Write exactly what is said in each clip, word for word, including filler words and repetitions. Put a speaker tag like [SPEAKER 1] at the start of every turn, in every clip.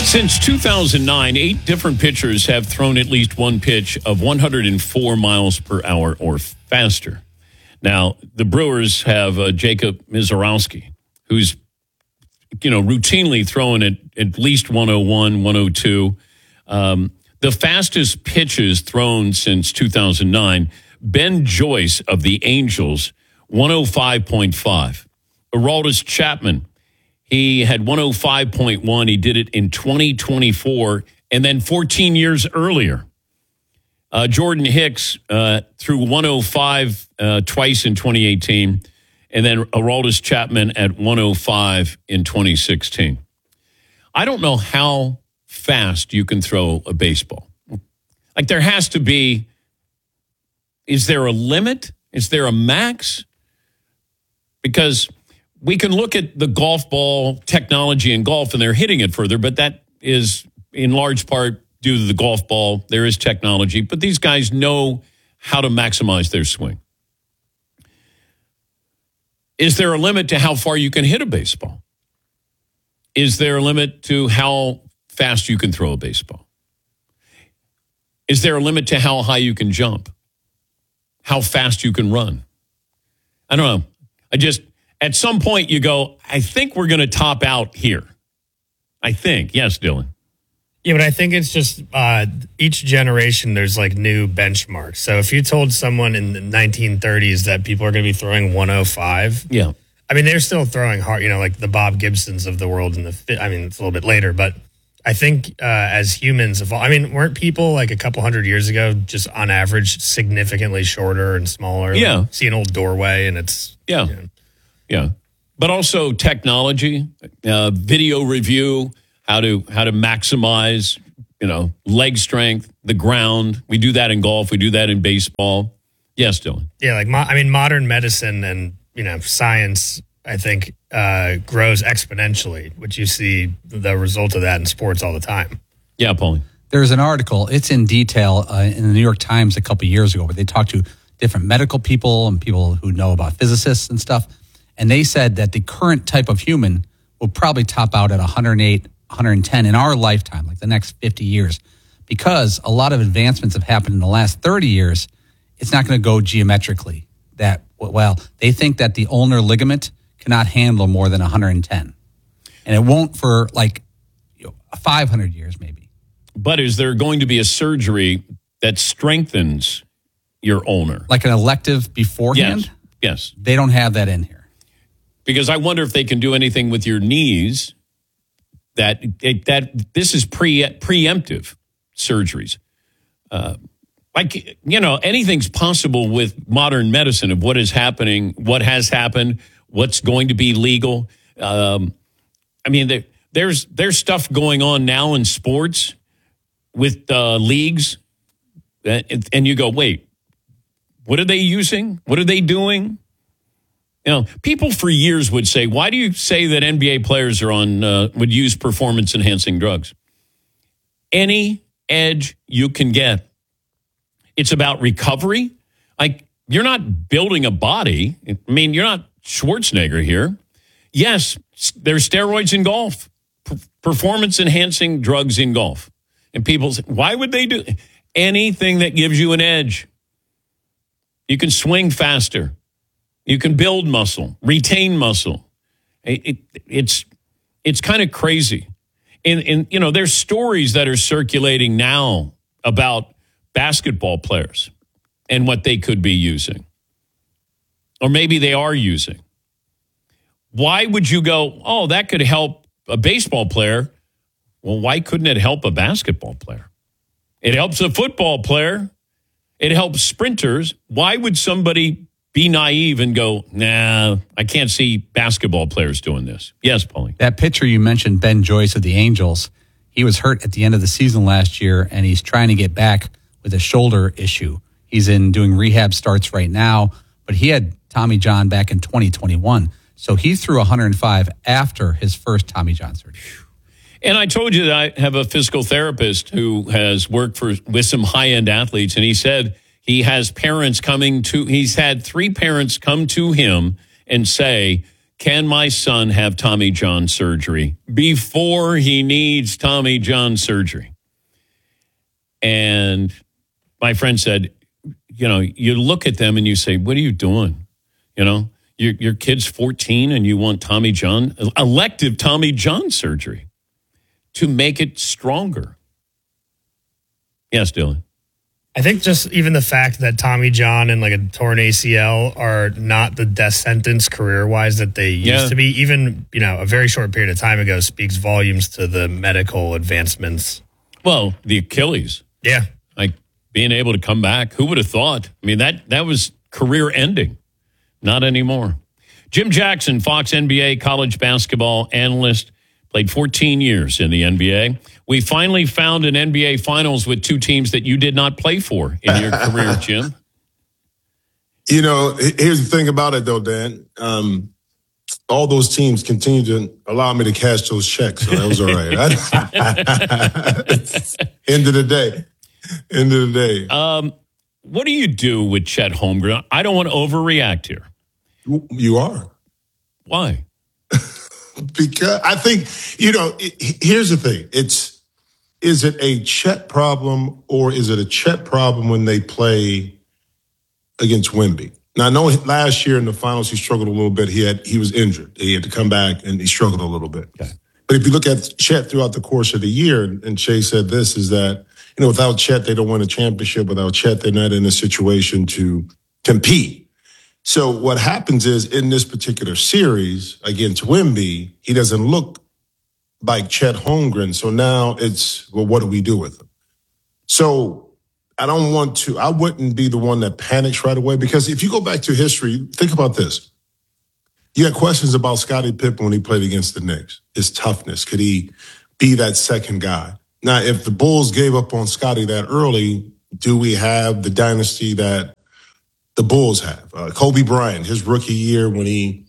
[SPEAKER 1] Since two thousand nine, eight different pitchers have thrown at least one pitch of one hundred four miles per hour or faster. Now, the Brewers have uh, Jacob Misiorowski, who's, you know, routinely throwing at at least one oh one, one oh two. Um, the fastest pitches thrown since two thousand nine, Ben Joyce of the Angels, one oh five point five. Aroldis Chapman, he had one oh five point one. He did it in twenty twenty-four, and then fourteen years earlier. Uh, Jordan Hicks uh, threw one oh five uh, twice in twenty eighteen, and then Aroldis Chapman at one oh five in twenty sixteen. I don't know how fast you can throw a baseball. Like, there has to be, is there a limit? Is there a max? Because we can look at the golf ball technology in golf, and they're hitting it further, but that is in large part due to the golf ball. There is technology, but these guys know how to maximize their swing. Is there a limit to how far you can hit a baseball? Is there a limit to how fast you can throw a baseball? Is there a limit to how high you can jump? How fast you can run? I don't know. I just... At some point, you go, I think we're going to top out here. I think. Yes, Dylan.
[SPEAKER 2] Yeah, but I think it's just uh, each generation, there's like new benchmarks. So if you told someone in the nineteen thirties that people are going to be throwing one oh five,
[SPEAKER 1] yeah,
[SPEAKER 2] I mean, they're still throwing hard, you know, like the Bob Gibsons of the world in the, I mean, it's a little bit later, but I think uh, as humans evolve, I mean, weren't people like a couple hundred years ago just on average significantly shorter and smaller?
[SPEAKER 1] Yeah.
[SPEAKER 2] Like, see an old doorway and it's,
[SPEAKER 1] yeah.
[SPEAKER 2] You know,
[SPEAKER 1] Yeah, but also technology, uh, video review, how to how to maximize, you know, leg strength, the ground. We do that in golf. We do that in baseball. Yes, Dylan.
[SPEAKER 2] Yeah, like mo- I mean, modern medicine and you know science, I think, uh, grows exponentially, which you see the result of that in sports all the time.
[SPEAKER 1] Yeah, Paulie.
[SPEAKER 3] There's an article. It's in detail uh, in the New York Times a couple of years ago, where they talked to different medical people and people who know about physicists and stuff. And they said that the current type of human will probably top out at one hundred eight, one hundred ten in our lifetime, like the next fifty years. Because a lot of advancements have happened in the last thirty years, it's not going to go geometrically. That, well, they think that the ulnar ligament cannot handle more than one hundred ten. And it won't for like you know, five hundred years maybe.
[SPEAKER 1] But is there going to be a surgery that strengthens your ulnar?
[SPEAKER 3] Like an elective beforehand?
[SPEAKER 1] Yes. Yes.
[SPEAKER 3] They don't have that in here.
[SPEAKER 1] Because I wonder if they can do anything with your knees that that this is pre preemptive surgeries. Uh, like, you know, anything's possible with modern medicine of what is happening, what has happened, what's going to be legal. Um, I mean, there, there's there's stuff going on now in sports with uh, leagues. And, and you go, wait, what are they using? What are they doing? You know, people for years would say, why do you say that N B A players are on, uh, would use performance-enhancing drugs? Any edge you can get. It's about recovery. Like, you're not building a body. I mean, you're not Schwarzenegger here. Yes, there's steroids in golf, P- performance-enhancing drugs in golf. And people say, why would they do anything that gives you an edge? You can swing faster. You can build muscle, retain muscle. It, it, it's it's kind of crazy. And, and, you know, there's stories that are circulating now about basketball players and what they could be using. Or maybe they are using. Why would you go, oh, that could help a baseball player? Well, why couldn't it help a basketball player? It helps a football player. It helps sprinters. Why would somebody be naive and go, nah, I can't see basketball players doing this? Yes, Paulie.
[SPEAKER 3] That pitcher you mentioned, Ben Joyce of the Angels, he was hurt at the end of the season last year, and he's trying to get back with a shoulder issue. He's in doing rehab starts right now, but he had Tommy John back in twenty twenty-one. So he threw one hundred five after his first Tommy John surgery.
[SPEAKER 1] And I told you that I have a physical therapist who has worked for with some high-end athletes, and he said he has parents coming to, he's had three parents come to him and say, can my son have Tommy John surgery before he needs Tommy John surgery? And my friend said, you know, you look at them and you say, what are you doing? You know, your, your kid's fourteen and you want Tommy John, elective Tommy John surgery to make it stronger. Yes, Dylan.
[SPEAKER 2] I think just even the fact that Tommy John and like a torn A C L are not the death sentence career-wise that they used
[SPEAKER 1] Yeah.
[SPEAKER 2] to be, even, you know, a very short period of time ago speaks volumes to the medical advancements.
[SPEAKER 1] Well, the Achilles,
[SPEAKER 2] Yeah.
[SPEAKER 1] like being able to come back. Who would have thought? I mean, that that was career ending. Not anymore. Jim Jackson, Fox N B A college basketball analyst, played fourteen years in the N B A. We finally found an N B A Finals with two teams that you did not play for in your career, Jim.
[SPEAKER 4] You know, here's the thing about it, though, Dan. Um, all those teams continue to allow me to cash those checks, so that was all right. End of the day. End of the day.
[SPEAKER 1] Um, what do you do with Chet Holmgren? I don't want to overreact here.
[SPEAKER 4] You are.
[SPEAKER 1] Why?
[SPEAKER 4] Because I think, you know, it, here's the thing. It's, is it a Chet problem or is it a Chet problem when they play against Wemby? Now, I know last year in the finals, he struggled a little bit. He had, he was injured. He had to come back and he struggled a little bit.
[SPEAKER 1] Okay.
[SPEAKER 4] But if you look at Chet throughout the course of the year, and Shea said this, is that, you know, without Chet, they don't win a championship. Without Chet, they're not in a situation to compete. So what happens is in this particular series against Wemby, he doesn't look like Chet Holmgren. So now it's, well, what do we do with him? So I don't want to, I wouldn't be the one that panics right away, because if you go back to history, think about this. You had questions about Scottie Pippen when he played against the Knicks, his toughness. Could he be that second guy? Now, if the Bulls gave up on Scottie that early, do we have the dynasty that the Bulls have? Uh, Kobe Bryant, his rookie year when he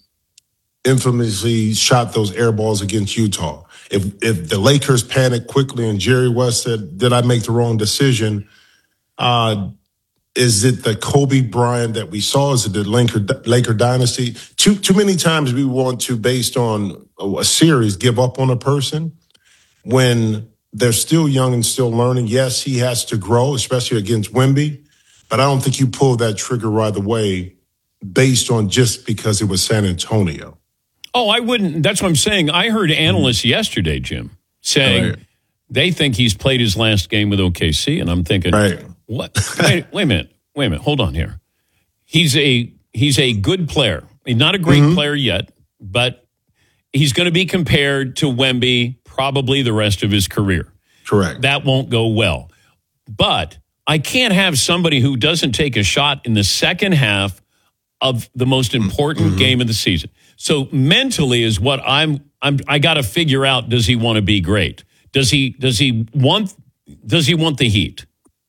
[SPEAKER 4] infamously shot those air balls against Utah. If if the Lakers panicked quickly and Jerry West said, did I make the wrong decision? Uh, is it the Kobe Bryant that we saw? Is it the Laker, Laker dynasty? Too, too many times we want to, based on a, a series, give up on a person when they're still young and still learning. Yes, he has to grow, especially against Wemby. But I don't think you pull that trigger right away based on just because it was San Antonio.
[SPEAKER 1] Oh, I wouldn't. That's what I'm saying. I heard analysts mm-hmm. yesterday, Jim, saying right. they think he's played his last game with O K C. And I'm thinking,
[SPEAKER 4] right.
[SPEAKER 1] what? Wait, wait a minute. Wait a minute. Hold on here. He's a he's a good player. He's not a great mm-hmm. player yet, but he's going to be compared to Wemby probably the rest of his career.
[SPEAKER 4] Correct.
[SPEAKER 1] That won't go well. But I can't have somebody who doesn't take a shot in the second half of the most important mm-hmm. game of the season. So mentally is what I'm I'm I got to figure out, does he want to be great? Does he does he want does he want the heat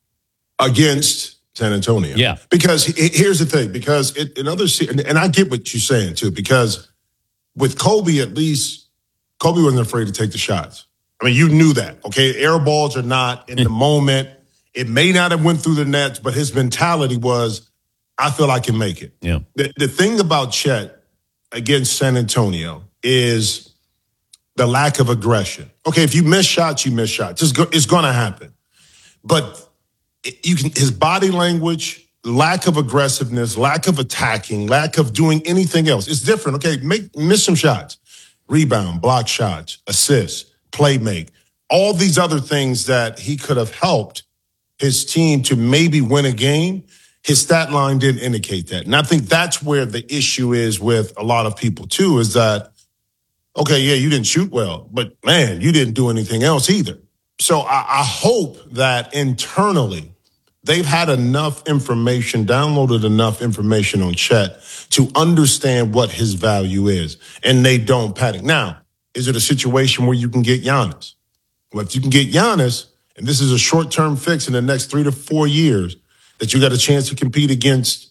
[SPEAKER 4] against San Antonio?
[SPEAKER 1] Yeah.
[SPEAKER 4] Because here's the thing, because it, in other and I get what you're saying too, because with Kobe, at least Kobe wasn't afraid to take the shots. I mean, you knew that. Okay, air balls are not in the moment. It may not have went through the nets, but his mentality was, I feel I can make it.
[SPEAKER 1] Yeah.
[SPEAKER 4] The, the thing about Chet against San Antonio is the lack of aggression. Okay, if you miss shots, you miss shots. It's, go, it's going to happen. But you can his body language, lack of aggressiveness, lack of attacking, lack of doing anything else. It's different. Okay, make miss some shots. Rebound, block shots, assist, play make. All these other things that he could have helped his team to maybe win a game, his stat line didn't indicate that. And I think that's where the issue is with a lot of people too, is that, okay, yeah, you didn't shoot well, but man, you didn't do anything else either. So I, I hope that internally they've had enough information, downloaded enough information on Chet to understand what his value is, and they don't panic. Now, is it a situation where you can get Giannis? Well, if you can get Giannis, and this is a short-term fix in the next three to four years, that you got a chance to compete against,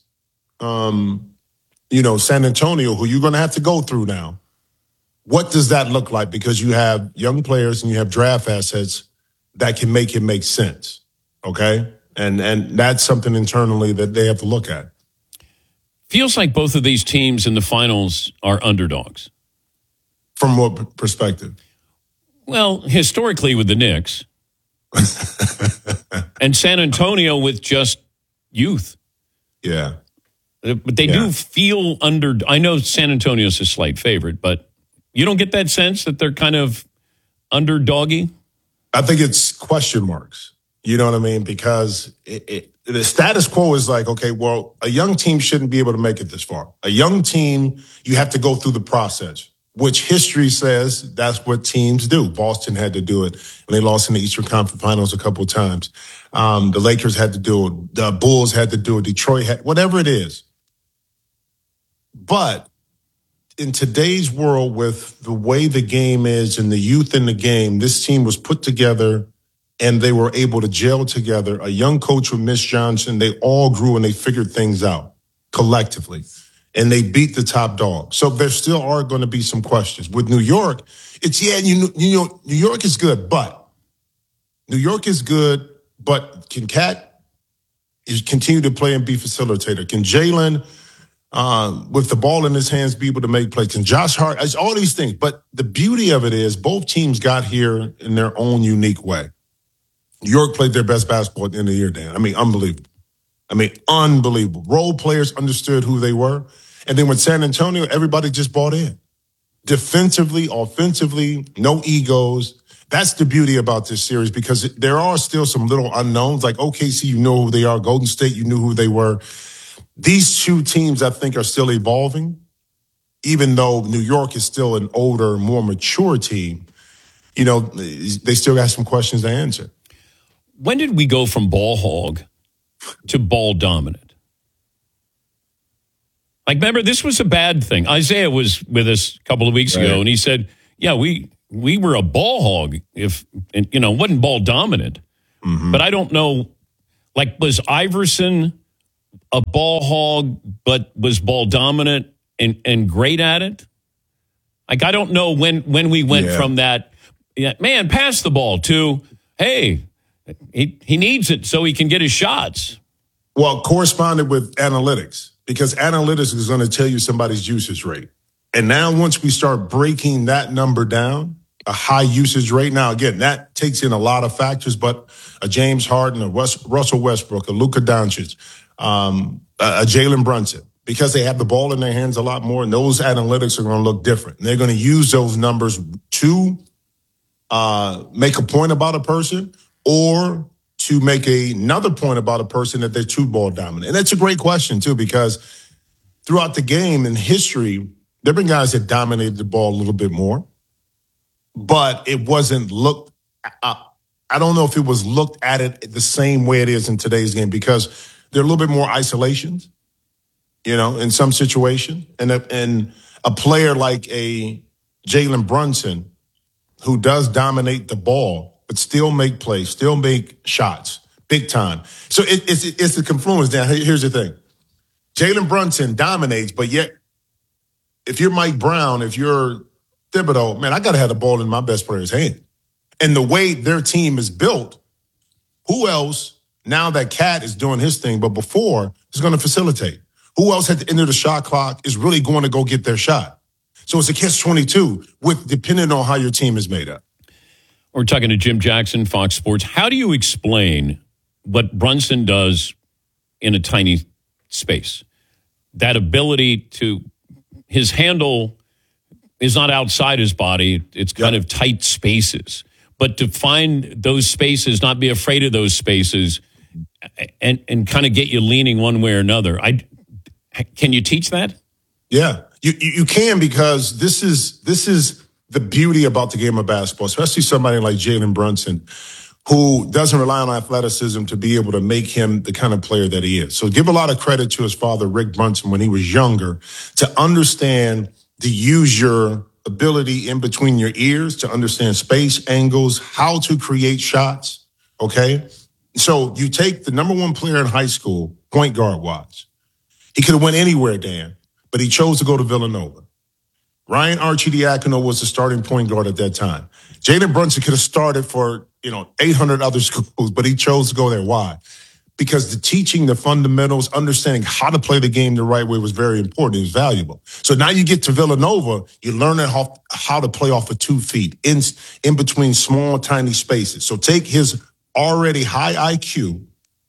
[SPEAKER 4] um, you know, San Antonio, who you're going to have to go through now. What does that look like? Because you have young players and you have draft assets that can make it make sense, okay? And and that's something internally that they have to look at.
[SPEAKER 1] Feels like both of these teams in the finals are underdogs.
[SPEAKER 4] From what perspective?
[SPEAKER 1] Well, historically with the Knicks and San Antonio with just youth.
[SPEAKER 4] Yeah.
[SPEAKER 1] But they yeah. do feel under. I know San Antonio's a slight favorite, but you don't get that sense that they're kind of underdoggy?
[SPEAKER 4] I think it's question marks. You know what I mean? Because it, it, the status quo is like, okay, well, a young team shouldn't be able to make it this far. A young team, you have to go through the process, which history says that's what teams do. Boston had to do it, and they lost in the Eastern Conference Finals a couple of times. Um, the Lakers had to do it. The Bulls had to do it. Detroit had, whatever it is. But in today's world, with the way the game is and the youth in the game, this team was put together and they were able to gel together. A young coach with Mitch Johnson, they all grew and they figured things out collectively. And they beat the top dog. So there still are going to be some questions. With New York, it's, yeah, you, you know, New York is good, but New York is good, but can Cat continue to play and be facilitator? Can Jalen, uh, with the ball in his hands, be able to make plays? Can Josh Hart? It's all these things. But the beauty of it is both teams got here in their own unique way. New York played their best basketball at the end of the year, Dan. I mean, unbelievable. I mean, unbelievable. Role players understood who they were. And then with San Antonio, everybody just bought in. Defensively, offensively, no egos. That's the beauty about this series, because there are still some little unknowns. Like O K C, you know who they are. Golden State, you knew who they were. These two teams, I think, are still evolving. Even though New York is still an older, more mature team, you know, they still got some questions to answer.
[SPEAKER 1] When did we go from ball hog to ball dominant? Like, remember, this was a bad thing. Isaiah was with us a couple of weeks right. ago, and he said, yeah, we we were a ball hog if, you know, wasn't ball dominant. Mm-hmm. But I don't know, like, was Iverson a ball hog but was ball dominant and, and great at it? Like, I don't know when, when we went yeah. from that, yeah, man, pass the ball to, hey, he, he needs it so he can get his shots.
[SPEAKER 4] Well, corresponded with analytics. Because analytics is going to tell you somebody's usage rate. And now once we start breaking that number down, a high usage rate, now again, that takes in a lot of factors, but a James Harden, a West, Russell Westbrook, a Luka Doncic, um, a, a Jalen Brunson, because they have the ball in their hands a lot more, and those analytics are going to look different. And they're going to use those numbers to uh, make a point about a person, or to make a, another point about a person that they're too ball dominant. And that's a great question, too, because throughout the game in history, there have been guys that dominated the ball a little bit more, but it wasn't looked, I, I don't know if it was looked at it the same way it is in today's game, because there are a little bit more isolations, you know, in some situation. And a, and a player like a Jalen Brunson, who does dominate the ball, but still make plays, still make shots, big time. So it, it's it's the confluence. Now, here's the thing. Jalen Brunson dominates, but yet if you're Mike Brown, if you're Thibodeau, man, I got to have the ball in my best player's hand. And the way their team is built, who else, now that Cat is doing his thing, but before, is going to facilitate? Who else at the end of the shot clock is really going to go get their shot? So it's a catch twenty-two, with depending on how your team is made up.
[SPEAKER 1] We're talking to Jim Jackson, Fox Sports. How do you explain what Brunson does in a tiny space? That ability to, his handle is not outside his body. It's kind yep. of tight spaces. But to find those spaces, not be afraid of those spaces, and, and kind of get you leaning one way or another. I, can you teach that?
[SPEAKER 4] Yeah, you, you can, because this is this is... the beauty about the game of basketball, especially somebody like Jalen Brunson, who doesn't rely on athleticism to be able to make him the kind of player that he is. So give a lot of credit to his father, Rick Brunson, when he was younger, to understand to use your ability in between your ears, to understand space, angles, how to create shots, okay? So you take the number one player in high school, point guard Watts. He could have went anywhere, Dan, but he chose to go to Villanova. Ryan Arcidiacono was the starting point guard at that time. Jalen Brunson could have started for, you know, eight hundred other schools, but he chose to go there. Why? because the teaching, the fundamentals, understanding how to play the game the right way was very important. It was valuable. So now you get to Villanova, you're learning how, how to play off of two feet in, in between small, tiny spaces. So take his already high I Q,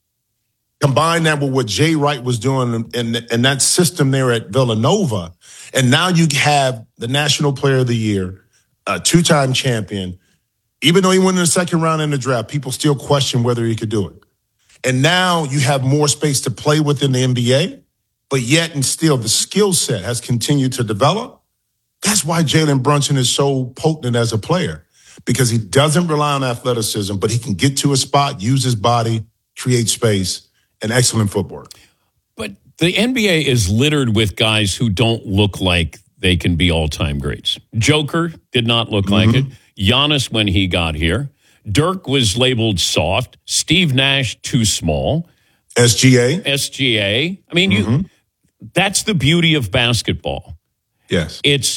[SPEAKER 4] combine that with what Jay Wright was doing in, in that system there at Villanova, and now you have the National Player of the Year, a two-time champion. Even though he went in the second round in the draft, people still question whether he could do it. And now you have more space to play with in the N B A, but yet and still the skill set has continued to develop. That's why Jalen Brunson is so potent as a player, because he doesn't rely on athleticism, but he can get to a spot, use his body, create space, and excellent footwork.
[SPEAKER 1] But the N B A is littered with guys who don't look like they can be all-time greats. Joker did not look mm-hmm. like it. Giannis, when he got here. Dirk was labeled soft. Steve Nash, too small.
[SPEAKER 4] S G A.
[SPEAKER 1] S G A. I mean,
[SPEAKER 4] mm-hmm.
[SPEAKER 1] you. That's the beauty of basketball.
[SPEAKER 4] Yes.
[SPEAKER 1] It's,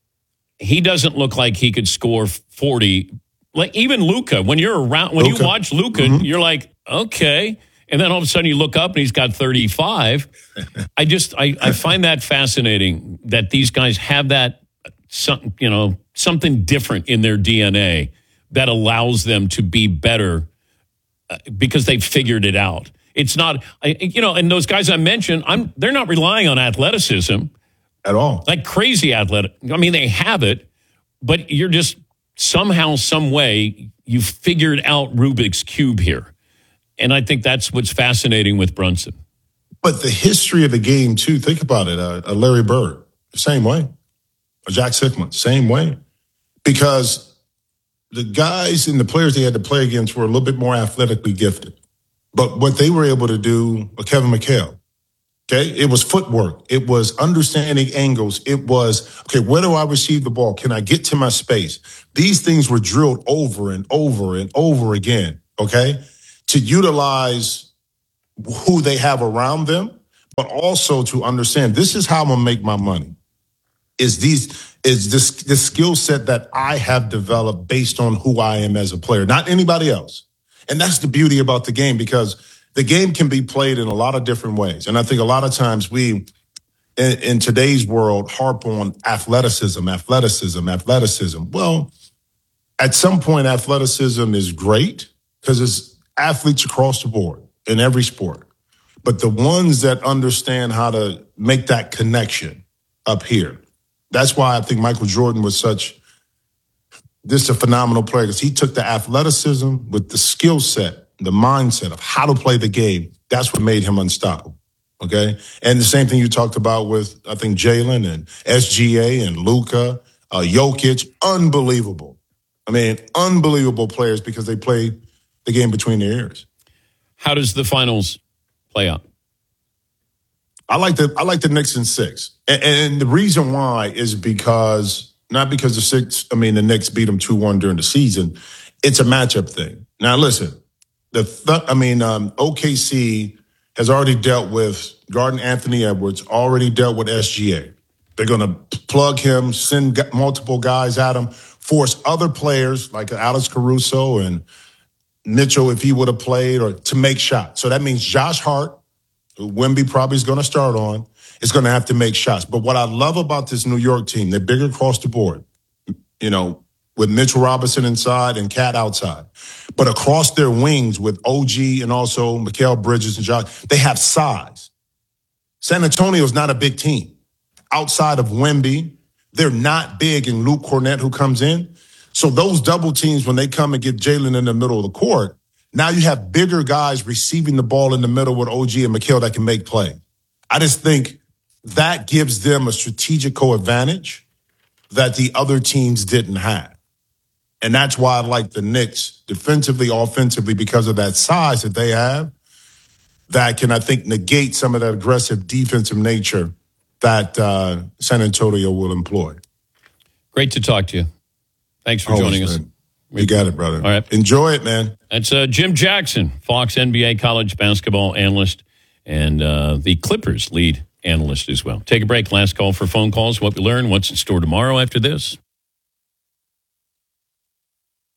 [SPEAKER 1] he doesn't look like he could score forty. Like even Luka, when you're around, when Luka. you watch Luka, mm-hmm. you're like, okay. And then all of a sudden you look up and he's got thirty-five. I just, I, I find that fascinating that these guys have that, some, you know, something different in their D N A that allows them to be better uh, because they've figured it out. It's not, I, you know, and those guys I mentioned, I'm, they're not relying on athleticism.
[SPEAKER 4] At all.
[SPEAKER 1] Like crazy athletic. I mean, they have it, but you're just somehow, some way, you figured out Rubik's Cube here. And I think that's what's fascinating with Brunson.
[SPEAKER 4] But the history of the game, too, think about it. Uh, uh, Larry Bird, same way. Or Jack Sikman, same way. Because the guys and the players they had to play against were a little bit more athletically gifted. But what they were able to do, uh, Kevin McHale, okay, it was footwork. It was understanding angles. It was, okay, where do I receive the ball? Can I get to my space? These things were drilled over and over and over again, okay, to utilize who they have around them, but also to understand this is how I'm going to make my money. Is these is this this skill set that I have developed based on who I am as a player, not anybody else. And that's the beauty about the game, because the game can be played in a lot of different ways. And I think a lot of times we, in, in today's world, harp on athleticism, athleticism, athleticism. Well, at some point, athleticism is great because it's athletes across the board in every sport. But the ones that understand how to make that connection up here, that's why I think Michael Jordan was such, this a phenomenal player, because he took the athleticism with the skill set, the mindset of how to play the game. That's what made him unstoppable, okay? And the same thing you talked about with, I think, Jalen and S G A and Luka, uh, Jokic, unbelievable. I mean, unbelievable players because they play the game between their ears.
[SPEAKER 1] How does the finals play out?
[SPEAKER 4] I like the I like the Knicks in six, and, and the reason why is because not because the six. I mean, the Knicks beat them two one during the season. It's a matchup thing. Now, listen, the th- I mean, um, O K C has already dealt with Garden Anthony Edwards, already dealt with S G A. They're going to plug him, send g- multiple guys at him, force other players like Alex Caruso and Mitchell, if he would have played, or to make shots. So that means Josh Hart, who Wemby probably is going to start on, is going to have to make shots. But what I love about this New York team, they're bigger across the board, you know, with Mitchell Robinson inside and Cat outside. But across their wings with O G and also Mikal Bridges and Josh, they have size. San Antonio is not a big team. Outside of Wemby, they're not big, and Luke Cornett, who comes in. So those double teams, when they come and get Jalen in the middle of the court, now you have bigger guys receiving the ball in the middle with O G and Mikal that can make play. I just think that gives them a strategical advantage that the other teams didn't have. And that's why I like the Knicks defensively, offensively, because of that size that they have that can, I think, negate some of that aggressive defensive nature that uh, San Antonio will employ.
[SPEAKER 1] Great to talk to you. Thanks for joining us.
[SPEAKER 4] Man. You got it, brother.
[SPEAKER 1] All right.
[SPEAKER 4] Enjoy it, man.
[SPEAKER 1] That's uh, Jim Jackson, Fox N B A college basketball analyst, and uh, the Clippers lead analyst as well. Take a break. Last call for phone calls. What we learn, what's in store tomorrow after this.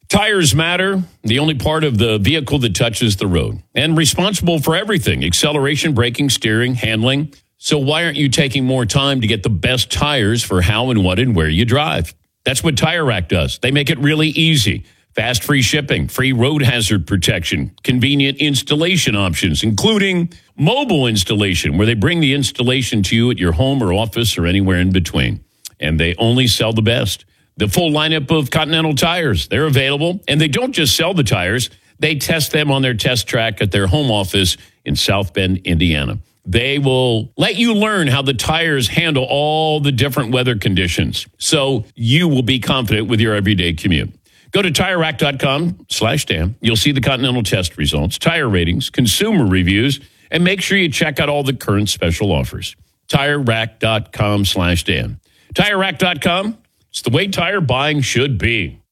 [SPEAKER 1] Tires matter, the only part of the vehicle that touches the road, and responsible for everything, acceleration, braking, steering, handling. So why aren't you taking more time to get the best tires for how and what and where you drive? That's what Tire Rack does. They make it really easy. Fast free shipping, free road hazard protection, convenient installation options, including mobile installation, where they bring the installation to you at your home or office or anywhere in between. And they only sell the best. The full lineup of Continental tires, they're available. And they don't just sell the tires, they test them on their test track at their home office in South Bend, Indiana. They will let you learn how the tires handle all the different weather conditions, so you will be confident with your everyday commute. Go to Tire Rack dot com slash Dan. You'll see the Continental test results, tire ratings, consumer reviews, and make sure you check out all the current special offers. Tire Rack dot com slash Dan. Tire Rack dot com. It's the way tire buying should be.